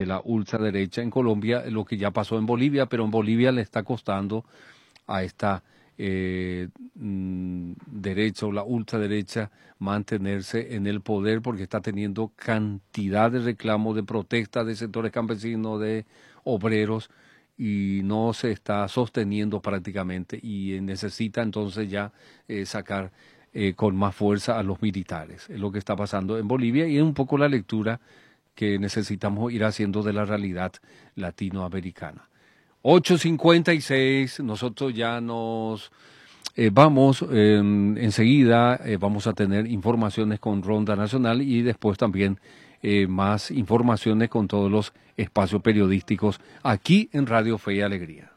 la ultraderecha en Colombia, lo que ya pasó en Bolivia, pero en Bolivia le está costando a esta derecha o la ultraderecha mantenerse en el poder porque está teniendo cantidad de reclamos, de protestas de sectores campesinos, de obreros, y no se está sosteniendo prácticamente y necesita entonces ya sacar con más fuerza a los militares. Es lo que está pasando en Bolivia y es un poco la lectura que necesitamos ir haciendo de la realidad latinoamericana. 8:56, nosotros ya nos vamos enseguida, vamos a tener informaciones con Ronda Nacional y después también más informaciones con todos los espacios periodísticos aquí en Radio Fe y Alegría.